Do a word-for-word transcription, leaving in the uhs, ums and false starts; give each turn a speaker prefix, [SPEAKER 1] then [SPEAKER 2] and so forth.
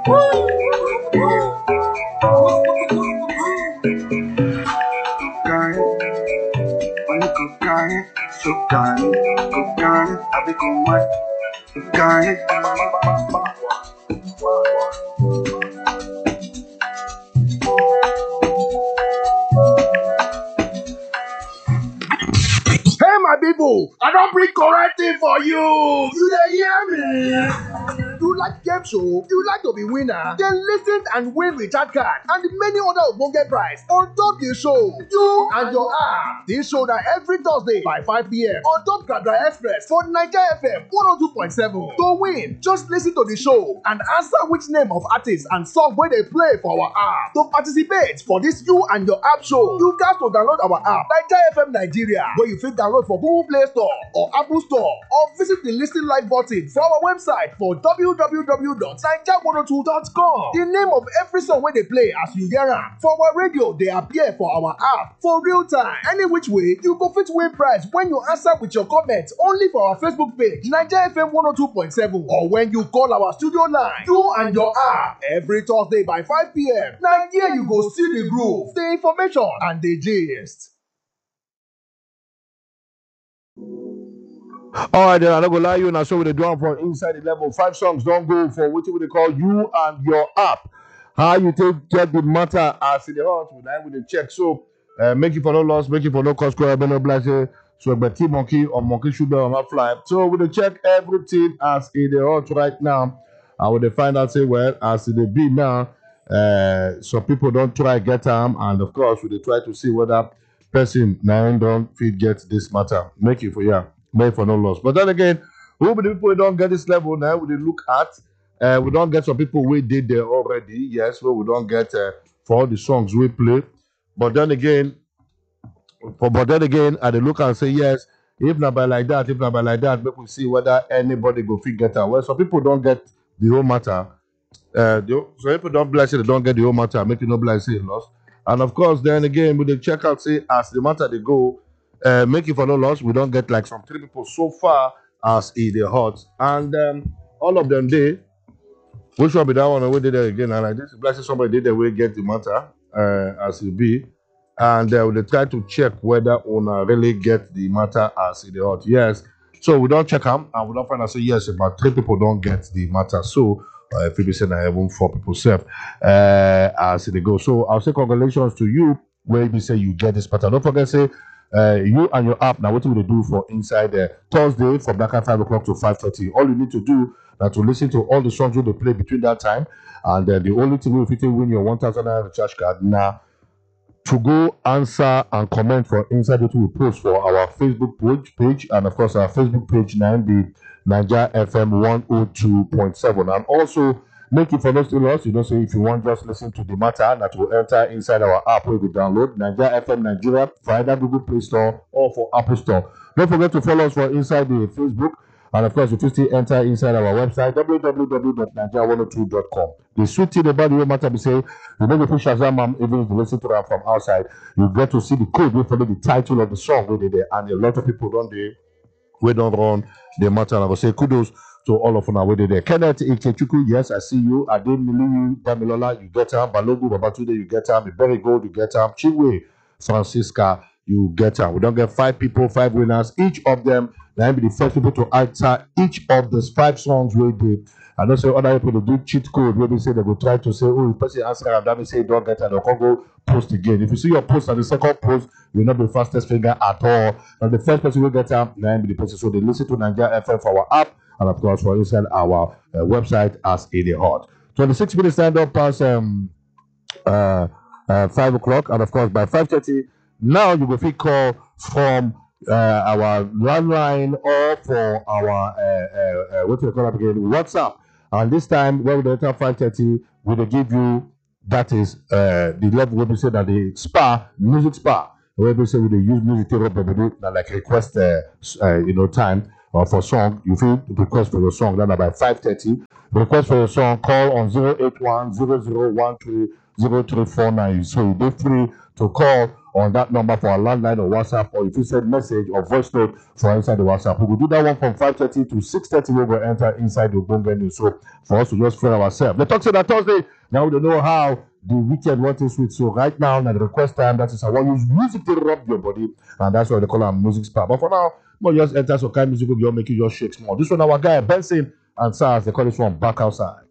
[SPEAKER 1] My people, I don't bring correct thing for you. You dey hear me? You like game show? You like to be winner? Then listen and win recharge card and many other ogbonge prize on top the show. You and your app. This show that every Thursday by five p m on top Gradra Express for Naija F M one oh two point seven. To win, just listen to the show and answer which name of artist and song where they play for our app. To participate for this You and Your App show, you got to download our app, Naija F M Nigeria, where you fit download for Google Play Store or Apple Store, or visit the Listen Live button for our website for w w w dot naija one oh two dot com. The name of every song where they play as you hear am for our radio, they appear for our app for real time. Any which way, you go fit win prize when you answer with your comments only for our Facebook page, Naija F M one oh two point seven, or when you call our studio line, You and Your App, every Thursday by five p m Now here you go see the groove, the information, and the gist.
[SPEAKER 2] All right, then I'm not gonna lie you now. So with the drum for inside the level, five songs don't go for what they call You and Your App. How you take get the matter as in the heart with that with the check. So uh, make it for no loss, make it for no cost, square, no blase. So but T monkey or monkey should be on my fly. So with the check everything as in the heart right now. I will find out say well as in the be now. Uh, so people don't try get them, and of course we try to see whether person now don't fit get this matter. Make it for you. Make for no loss. But then again, who be the people who don't get this level now? We look at, uh, we don't get some people we did there already. Yes, well, we don't get uh, for all the songs we play. But then again, for, but then again, I look and say yes. If not by like that, if not by like that, we will see whether anybody go fit get out. Well, some people don't get the whole matter. Uh, the, so people don't bless it, they don't get the whole matter, make it no bless it loss. And of course, then again, with the check out, say as the matter they go. Uh, make it for no loss. We don't get like some three people so far as in the hot, and um, all of them did. Which one be that one? We did it again, and like this, blessing somebody did that we get the matter uh, as it be, and uh, they try to check whether owner really get the matter as in the hot. Yes, so we don't check them, and we don't find out. So yes, about three people don't get the matter. So uh, if you say I even four people serve uh, as they go. So I'll say congratulations to you where you say you get this matter. Don't forget say. Uh, you and your app now what will they do for inside uh, Thursday from that five o'clock to five thirty. All you need to do now to listen to all the songs they play between that time, and uh, the only thing you fit win your one thousand naira recharge card now to go answer and comment for inside what we post for our Facebook page page and of course our Facebook page now the Naija F M one oh two point seven, and also make it for those to us. You don't say if you want just listen to the matter that will enter inside our app where we download Naija F M Nigeria for either Google Play Store or for Apple Store. Don't forget to follow us for inside the Facebook, and of course you can still enter inside our website w w w dot naija one oh two dot com. The sweet thing about the matter we say you never push Shazam even if you listen to them from outside, you get to see the code we follow the title of the song where they there, and a lot of people don't do we don't run the matter. And I will say kudos to all of our way there. Kenneth Ikechukwu, yes, I see you. Ademiliyu Damilola, you get him. Balogu Babatunde, you get him. Berry Gold, you get him. Chinwe Francisca, you get him. We don't get five people, five winners. Each of them, they be the first people to answer each of those five songs we did. I know say other people do cheat code where they say they will try to say, oh, if person answer and that means say don't get it, they'll go post again. If you see your post and the second post, you'll not be the fastest finger at all. And the first person will get up, now be the person. So they listen to Naija F M for our app. And of course, for inside our uh, website as in the hot. twenty-six minutes stand up past um, uh, uh, five o'clock. And of course, by five thirty, now you will pick call from uh, our landline or for our, uh, uh, uh, what do you call it again, WhatsApp. And this time, when we enter five thirty, we will give you, that is uh, the level where we say that the spa, music spa, where we say we use music to like request, uh, uh, you know, time. Or for song, you feel request for your song, then about five thirty. Request for your song, call on zero eight one zero zero one three zero three four nine. So you'll be free to call on that number for our landline or WhatsApp, or if you send message or voice note for inside the WhatsApp. We will do that one from five thirty to six thirty. We will enter inside the Ogbonge News. So for us to just free ourselves. The talk said that Thursday. Now we don't know how the weekend what is with. So right now, now the request time, that is I want use music to rub your body, and that's why they call it music spa. But for now, we'll just enter some kind of music will make you just shake small. This one our guy Benson and SARS, they call this one Back Outside.